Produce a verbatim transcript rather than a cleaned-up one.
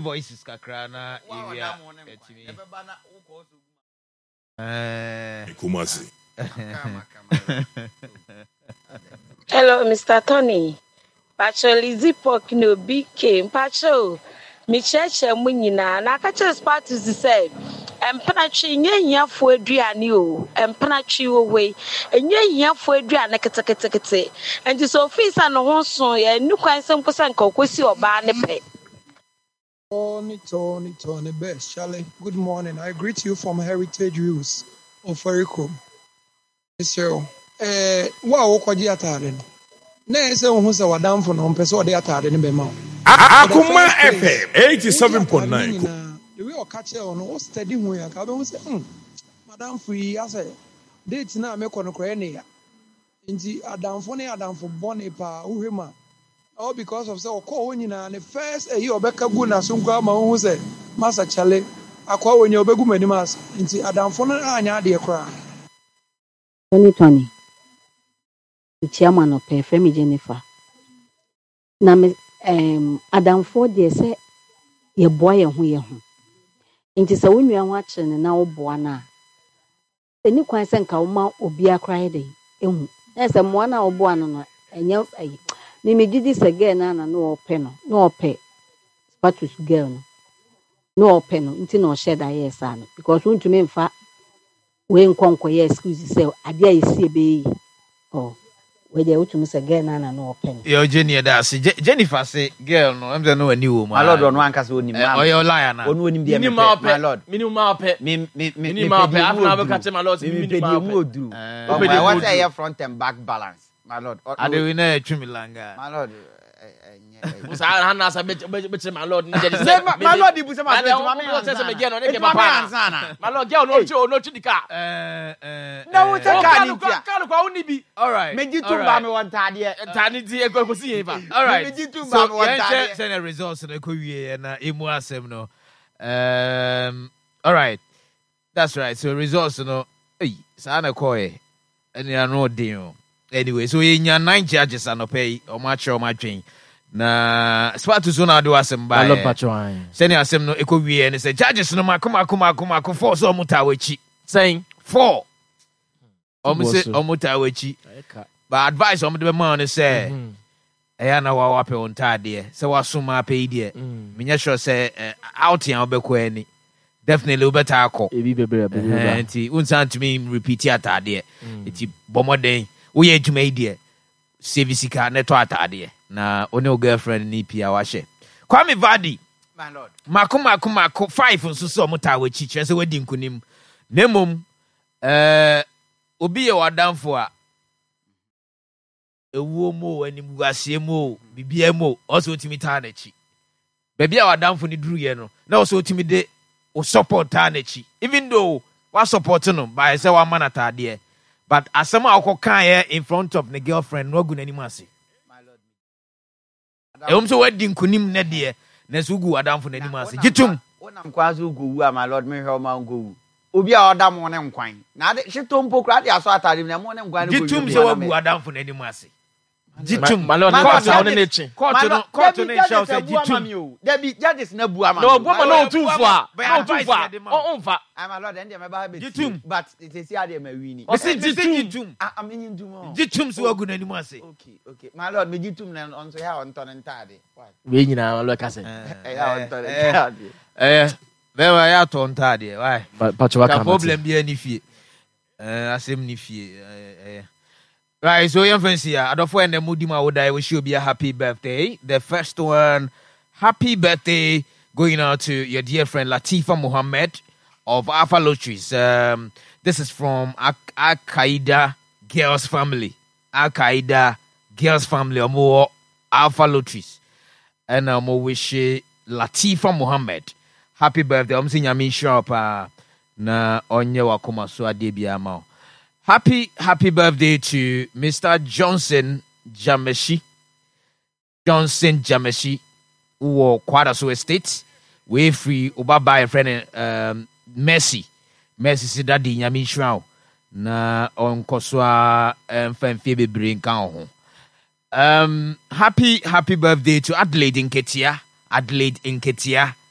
voices kakra na area etimi eh Kumasi. Hello, Mister Tony. Pacho Lizzie Pork no big came. Pacho, me church and winina. Na catches parties to say. And Panachi, yeah, for Driani, and Panachi away, and yeah, for Driana, and this office and one song, and no kind some percent coquisi or barnape. Tony, Tony, Tony, best, Charlie. Good morning. I greet you from Heritage Views of Fericom. So, eh, wow, what you attending? Nay, so who's our down for no person or they attending in Bema? Akuma F M eighty-seven point nine. The way I catch on all steady way, I can't say, hmm, Madam Free, I say, dates now make on a crania. Indeed, Adam for Adam for Bonipa, Uhima. All because of so call you know, and the first a year Becca Guna soon come who said, Master Charlie, I call when you're Begum any mass, into Adam for Anya, dear cry. twenty twenty. The chairman of Femi Jennifer. Na me um Adam Ford dey say ye boy ye ho ye ho. Nti se wonua ho akye ne na wo boa na. Eni kwan se nka wo ma obi akra dey ehu. Na se mo na wo boa no no enye ayi. Me me gidi se girl na na no ope no. No ope. Status girl no. No ope no. Nti no share da yes ano because won to me mfa we nkonko ye excuse say ade ayi sie be yi. Oh. We dey to me say girl na na no open. Yo Jenny da say Jennifer say girl no am say no ani wo ma. My lord no anka say oni ma. Oyo liar na. Onu oni bi me my lord. Minimum ma pe. Me me me me ma pe afna be catch my lord minimum ma pe. Odu. Oh, what say your front and back balance. My lord. Ade we na atwi langa. My lord. Musa hanna sa be be my lord ni jadi say. My lord di busa ma ma me say say me girl no ne ke papa. My lord girl no chu no chu dika. Eh eh. Na wo take ka ni tia. Ka kwa uni bi. All right. Me jitu ba me won tade. Tade ti e ko si yen ba. All right. Me jitu ba me won tade. Send the results na ko wie na emu asem no. Um all right. That's right. So results no eh sa na ko e. Eni anu odin o. Anyway, so ye nya nine judges anope o ma che o ma dwen. Na spatu so na do asem ba. I love patron. Send asem no eko wie ne say judges no makoma akoma akoma akoma four so muta wachi. Saying Four. Omo say omo ta wachi. But advice omo de be man say eya na wa wa pe on ta de. Say wa so ma pe de. Menya sure say out yan obekọ ani. Definitely better akọ. Ebi bebre bebre. Enti unsan to me repeat atade. Enti bomoden wo ye adwuma ide. Serviceka neto atade. Na one o girlfriend ni pia wa hye. Kwame Vadi. My lord. Makoma akoma akọ five nso so omo ta wachi. Kire say wadi nkunim. Nemom eh obi ye wadamfo a ewuo mo animguasie mo bibia mo also otimi ta na chi baby a wadamfo ni duru ye no na also otimi de o support ta na chi even though wa support no by say wa man atade but asem a okokan ye in front of the girlfriend no agu nani ase My lord. e um so wadi nkunim na de na so gu wadamfo nani ase gitum Wonam kwazo gu a my lord me hwe ma go. Obi a oda mo ne nkwan na de hyeto mpo kra de aso atade na mo ne nkwan go gitum se wagu adamfo nani ase gitum my lord court na ne chi court no court no show say gitum there be judges na bua ma no bua no too far no too far o onfa I my lord dem ba be gitum but it is here dem wini o say gitum am yin dum gitum se wagu nani ase okay okay my lord me gitum na on so ya on ton ntade we nyina my lord ka say eh ya on ton ntade eh Bewa ya to ntade why patwa ka problem bi ani fie eh asem ni fie eh right so your fancy ya adofo en mudi ma woda we should be a happy birthday. The first one, happy birthday going out to your dear friend Latifa Muhammad of Alpha Lotteries. Um this is from Al Qaeda Girls Family. Al Qaeda Girls Family omo Alpha Lotteries. And um wish Latifa Muhammad happy birthday. I'm saying I'm sure pa na onye wakoma so ade bia ma. Happy happy birthday to Mister Johnson Jameshi. Johnson Jameshi who Kwadaso Estate. We free obaba a friend um Mercy. Mercy si daddy nyame hwa na onkoswa emfamfie bebre nkan ho. Um happy happy birthday to Adelaide Nketia. Adelaide Nketia.